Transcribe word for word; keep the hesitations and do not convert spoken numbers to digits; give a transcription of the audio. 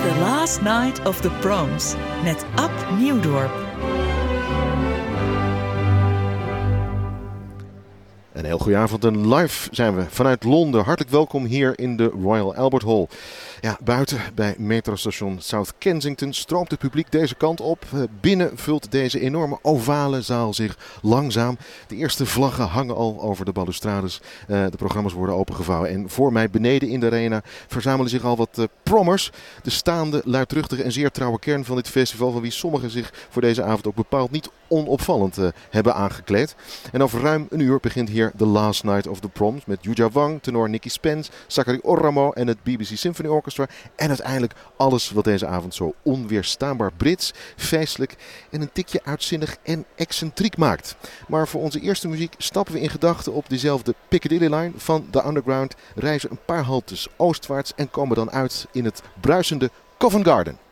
The Last Night of the Proms met Ab Nieuwdorp. Een heel goede avond en live zijn we vanuit Londen. Hartelijk welkom hier in de Royal Albert Hall. Ja, buiten bij metrostation South Kensington stroomt het publiek deze kant op. Binnen vult deze enorme ovale zaal zich langzaam. De eerste vlaggen hangen al over de balustrades. Uh, de programma's worden opengevouwen. En voor mij beneden in de arena verzamelen zich al wat uh, prommers. De staande, luidruchtige en zeer trouwe kern van dit festival. Van wie sommigen zich voor deze avond ook bepaald niet onopvallend uh, hebben aangekleed. En over ruim een uur begint hier The Last Night of the Proms. Met Yuja Wang, tenor Nicky Spence, Zachary Oramo en het B B C Symphony Orchestra. En uiteindelijk alles wat deze avond zo onweerstaanbaar Brits, feestelijk en een tikje uitzinnig en excentriek maakt. Maar voor onze eerste muziek stappen we in gedachten op diezelfde Piccadilly Line van The Underground, reizen een paar haltes oostwaarts en komen dan uit in het bruisende Covent Garden.